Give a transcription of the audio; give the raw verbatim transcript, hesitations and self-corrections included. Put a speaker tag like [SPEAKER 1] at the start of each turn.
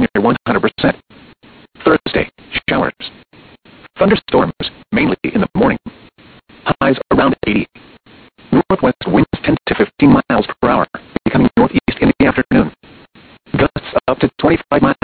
[SPEAKER 1] near one hundred percent. Thursday, showers. Thunderstorms, mainly in the morning. Highs around eighty. Northwest winds ten to fifteen miles per hour, becoming northeast in the afternoon. Gusts up to twenty-five miles